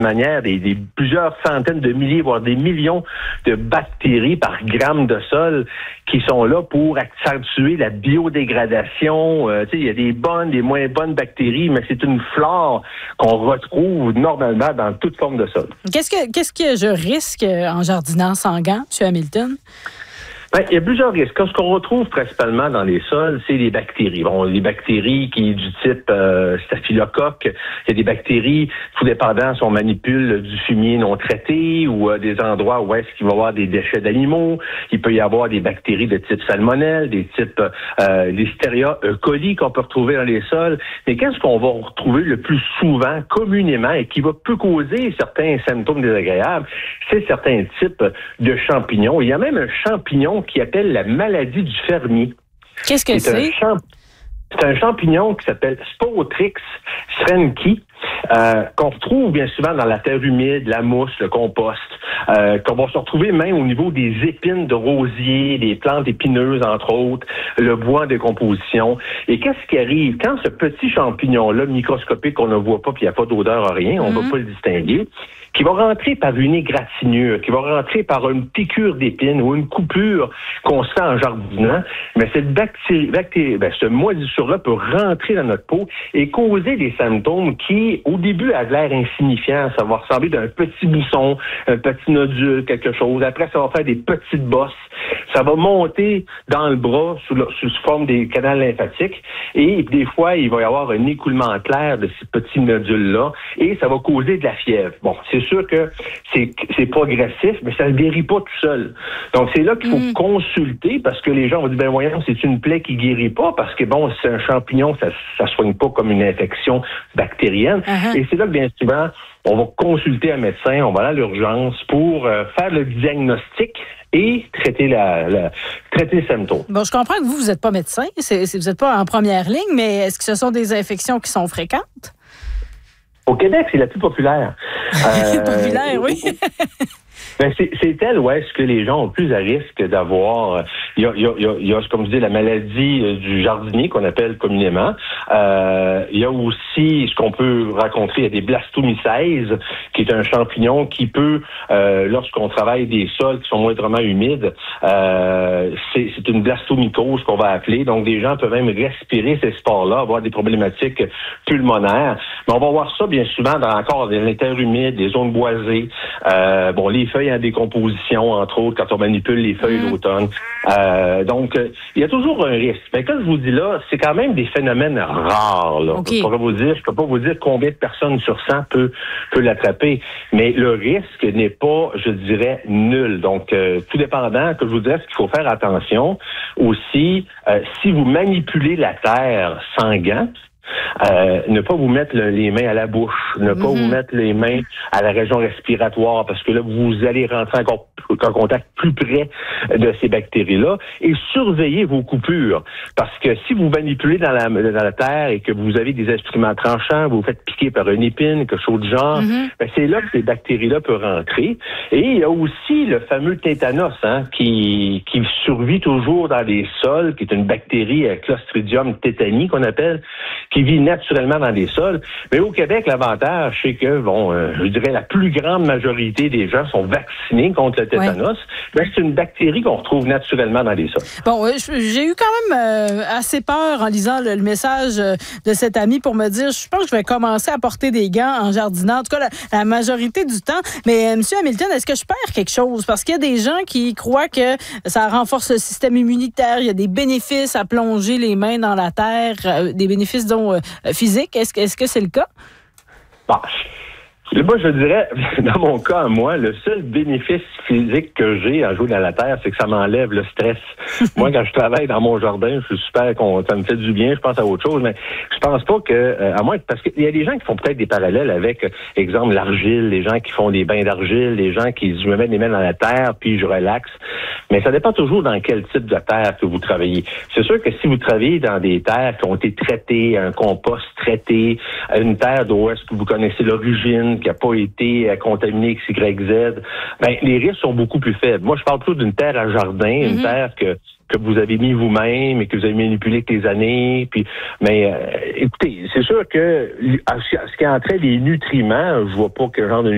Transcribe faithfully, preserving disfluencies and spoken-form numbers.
manière des, des plusieurs centaines de milliers, voire des millions de bactéries par gramme de sol qui sont là pour accentuer la biodégradation. Euh, tu sais, il y a des bonnes, des moins bonnes bactéries, mais c'est une flore qu'on retrouve normalement dans toute forme de sol. Qu'est-ce que qu'est-ce que je risque en jardinant sans gants, M. Hamilton? Ben, il y a plusieurs risques. Ce qu'on retrouve principalement dans les sols, c'est les bactéries. Bon, les bactéries qui du type euh, staphylocoque, il y a des bactéries, tout dépendant si on manipule du fumier non traité ou euh, des endroits où est-ce qu'il va y avoir des déchets d'animaux. Il peut y avoir des bactéries de type salmonelle, des types euh, Listeria E. coli qu'on peut retrouver dans les sols. Mais qu'est-ce qu'on va retrouver le plus souvent, communément, et qui va peu causer certains symptômes désagréables, c'est certains types de champignons. Il y a même un champignon qui appelle la maladie du fermier. Qu'est-ce que c'est? C'est un, champ... c'est un champignon qui s'appelle Spotrix schrenki, euh, qu'on retrouve bien souvent dans la terre humide, la mousse, le compost, euh, qu'on va se retrouver même au niveau des épines de rosier, des plantes épineuses, entre autres, le bois en décomposition. Et qu'est-ce qui arrive? Quand ce petit champignon-là, microscopique, qu'on ne voit pas, puis il n'y a pas d'odeur, rien, on ne mm-hmm. va pas le distinguer, qui va rentrer par une égratignure, qui va rentrer par une piqûre d'épines ou une coupure qu'on se fait en jardinant, mais cette bactérie, bactérie ben, ce moisissure-là peut rentrer dans notre peau et causer des symptômes qui, au début, avaient l'air insignifiants. Ça va ressembler d'un petit bousson, un petit nodule, quelque chose. Après, ça va faire des petites bosses. Ça va monter dans le bras sous, le, sous forme des canaux lymphatiques. Et des fois, il va y avoir un écoulement clair de ces petits nodules-là et ça va causer de la fièvre. Bon, c'est sûr que c'est, c'est progressif, mais ça ne guérit pas tout seul. Donc, c'est là qu'il faut mmh. consulter parce que les gens vont dire, ben voyons, c'est une plaie qui guérit pas parce que, bon, c'est un champignon, ça ne soigne pas comme une infection bactérienne. Uh-huh. Et c'est là que, bien souvent, on va consulter un médecin, on va aller à l'urgence pour euh, faire le diagnostic et traiter la, la traiter les symptômes. Bon, je comprends que vous, vous n'êtes pas médecin, c'est, c'est, vous n'êtes pas en première ligne, mais est-ce que ce sont des infections qui sont fréquentes? Au Québec, c'est la plus populaire. Euh, populaire, oui. Ben c'est, c'est elle où est-ce que les gens ont plus à risque d'avoir. Il y a, il y a, il y a comme je dis, la maladie du jardinier qu'on appelle communément. Euh, il y a aussi ce qu'on peut rencontrer, il y a des blastomycèses, qui est un champignon qui peut, euh, lorsqu'on travaille des sols qui sont moindrement humides, euh, c'est, c'est une blastomycose qu'on va appeler. Donc, des gens peuvent même respirer ces spores-là, avoir des problématiques pulmonaires. Mais on va voir ça bien souvent dans encore des terres humides, des zones boisées. Euh, bon, les feuilles en décomposition, entre autres, quand on manipule les feuilles mmh. l'automne. Euh, donc, euh, il y a toujours un risque. Mais comme je vous dis là, c'est quand même des phénomènes rares. Là. Okay. Je pourrais vous dire, je peux pas vous dire combien de personnes sur cent peut, peut l'attraper. Mais le risque n'est pas, je dirais, nul. Donc, euh, tout dépendant, que je vous dirais, ce qu'il faut faire attention aussi, euh, si vous manipulez la terre sans gants, Euh, ne pas vous mettre le, les mains à la bouche, ne pas mm-hmm. vous mettre les mains à la région respiratoire, parce que là, vous allez rentrer encore en contact plus près de ces bactéries-là, et surveillez vos coupures, parce que si vous manipulez dans la, dans la terre et que vous avez des instruments tranchants, vous vous faites piquer par une épine, quelque chose de genre, mm-hmm. ben c'est là que ces bactéries-là peuvent rentrer. Et il y a aussi le fameux tétanos, hein, qui, qui survit toujours dans les sols, qui est une bactérie euh, Clostridium tetani qu'on appelle, qui vit naturellement dans les sols. Mais au Québec, l'avantage, c'est que, bon, euh, je dirais la plus grande majorité des gens sont vaccinés contre le tétanos. Ouais. Mais c'est une bactérie qu'on retrouve naturellement dans les sols. Bon, j'ai eu quand même euh, assez peur en lisant le, le message de cet ami pour me dire, je pense que je vais commencer à porter des gants en jardinant, en tout cas la, la majorité du temps. Mais euh, M. Hamilton, est-ce que je perds quelque chose? Parce qu'il y a des gens qui croient que ça renforce le système immunitaire, il y a des bénéfices à plonger les mains dans la terre, euh, des bénéfices dont euh, physique. Est-ce, est-ce que c'est le cas? Bon. Moi, je dirais, dans mon cas, moi, le seul bénéfice physique que j'ai à jouer dans la terre, c'est que ça m'enlève le stress. Moi, quand je travaille dans mon jardin, je suis super content, ça me fait du bien, je pense à autre chose, mais je pense pas que, euh, à moins, parce qu'il y a des gens qui font peut-être des parallèles avec, euh, exemple, l'argile, les gens qui font des bains d'argile, les gens qui je me mets les mains dans la terre, puis je relaxe. Mais ça dépend toujours dans quel type de terre que vous travaillez. C'est sûr que si vous travaillez dans des terres qui ont été traitées, un compost traité, une terre d'où est-ce que vous connaissez l'origine, qui n'a pas été contaminée X Y Z, ben les risques sont beaucoup plus faibles. Moi, je parle plutôt d'une terre à jardin, mm-hmm. une terre que que vous avez mis vous-même et que vous avez manipulé avec les années. Puis, mais euh, écoutez, c'est sûr que ce qui a trait des nutriments, je vois pas quel genre de